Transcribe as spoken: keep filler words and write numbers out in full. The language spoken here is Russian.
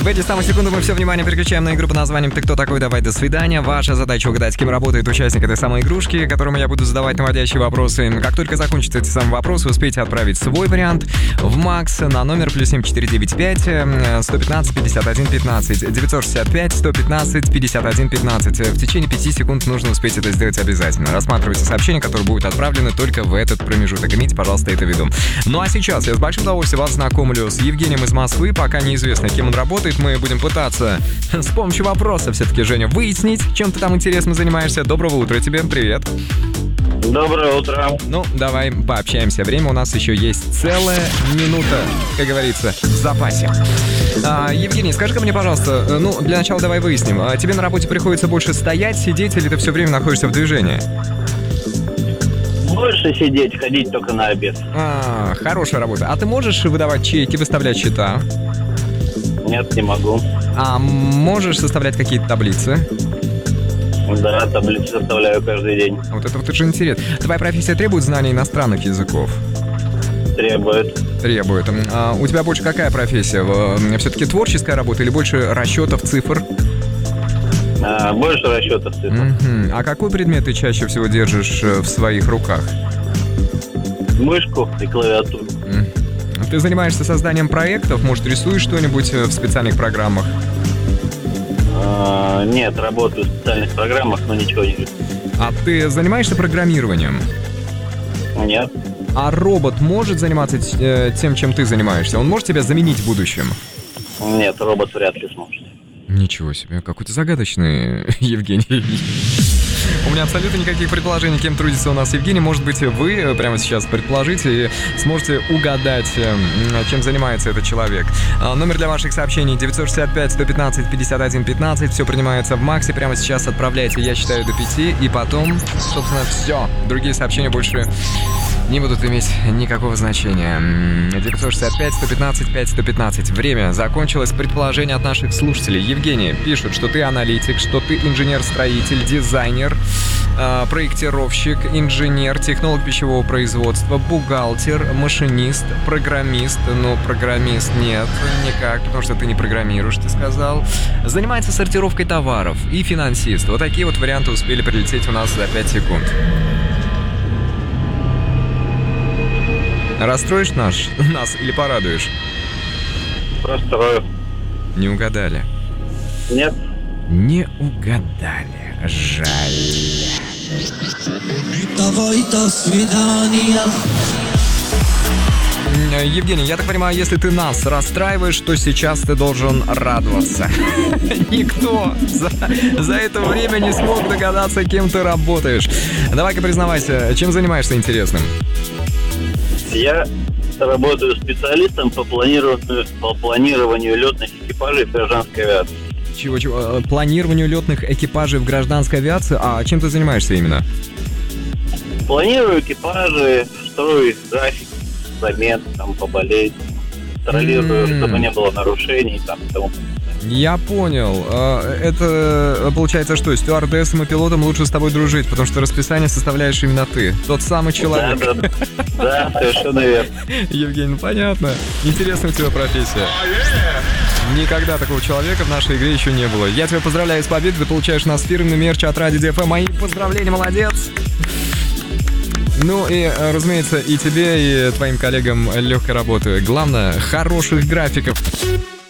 В эти самые секунды мы все внимание переключаем на игру под названием «Ты кто такой? Давай до свидания». Ваша задача угадать, с кем работает участник этой самой игрушки, которому я буду задавать наводящие вопросы. Как только закончатся эти самые вопросы, успейте отправить свой вариант в Макс на номер плюс семь четыре девять пять сто пятнадцать пятьдесят один пятнадцать девятьсот шестьдесят пять сто пятнадцать пятьдесят один пятнадцать. В течение пяти секунд нужно успеть это сделать обязательно. Рассматривайте сообщения, которые будут отправлены только в этот промежуток. Имейте, пожалуйста, это в виду. Ну а сейчас я с большим удовольствием вас знакомлю с Евгением из Москвы. Пока неизвестно, кем он работает, мы будем пытаться с помощью вопроса все-таки, Женя, выяснить, чем ты там интересно занимаешься. Доброго утра тебе, привет. Доброе утро. Ну, давай пообщаемся. Время у нас еще есть целая минута, как говорится, в запасе. А, Евгений, скажи-ка мне, пожалуйста, ну, для начала давай выясним. А тебе на работе приходится больше стоять, сидеть, или ты все время находишься в движении? Больше сидеть, ходить только на обед. А, хорошая работа. А ты можешь выдавать чеки, выставлять счета? Нет, не могу. А можешь составлять какие-то таблицы? Да, таблицы составляю каждый день. Вот это вот это же интересно. Твоя профессия требует знания иностранных языков? Требует. Требует. А у тебя больше какая профессия? Все-таки творческая работа или больше расчетов, цифр? А, больше расчетов цифр. Mm-hmm. А какой предмет ты чаще всего держишь в своих руках? Мышку и клавиатуру. Mm. Ты занимаешься созданием проектов? Может, рисуешь что-нибудь в специальных программах? А, нет, работаю в специальных программах, но ничего не рисую. А ты занимаешься программированием? Нет. А робот может заниматься тем, чем ты занимаешься? Он может тебя заменить в будущем? Нет, робот вряд ли сможет. Ничего себе, какой-то загадочный Евгений. У меня абсолютно никаких предположений, кем трудится у нас Евгений. Может быть, вы прямо сейчас предположите и сможете угадать, чем занимается этот человек. Номер для ваших сообщений девятьсот шестьдесят пять сто пятнадцать пятьдесят один пятнадцать. Все принимается в Максе. Прямо сейчас отправляйте, я считаю, до пяти. И потом, собственно, все. Другие сообщения больше не будут иметь никакого значения. девятьсот шестьдесят пять сто пятнадцать пять сто пятнадцать. Время закончилось. Предположение от наших слушателей. Евгений пишет, что ты аналитик, что ты инженер-строитель, дизайнер, э, проектировщик, инженер, технолог пищевого производства, бухгалтер, машинист, программист. Ну, программист нет, никак, потому что ты не программируешь, ты сказал. Занимается сортировкой товаров и финансист. Вот такие вот варианты успели прилететь у нас за пять секунд. Расстроишь наш, нас или порадуешь? Расстрою. Не угадали. Нет. Не угадали. Жаль. Давай до свидания. Евгений, я так понимаю, если ты нас расстраиваешь, то сейчас ты должен радоваться. Никто за, за это время не смог догадаться, кем ты работаешь. Давай-ка признавайся, чем занимаешься интересным? Я работаю специалистом по планированию, по планированию летных экипажей в гражданской авиации. Чего-чего? Планированию летных экипажей в гражданской авиации? А чем ты занимаешься именно? Планирую экипажи, строю график замен, там, поболеть, контролирую, mm-hmm. чтобы не было нарушений, там, и тому подобное. Я понял. Это получается что, стюардессам и пилотам лучше с тобой дружить, потому что расписание составляешь именно ты. Тот самый человек. Да, да, да, совершенно верно. Евгений, ну понятно. Интересная у тебя профессия. Никогда такого человека в нашей игре еще не было. Я тебя поздравляю с победой, ты получаешь у нас фирменный мерч от Радио ди эф эм. Мои поздравления, молодец! Ну и, разумеется, и тебе, и твоим коллегам легкой работы. Главное, хороших графиков.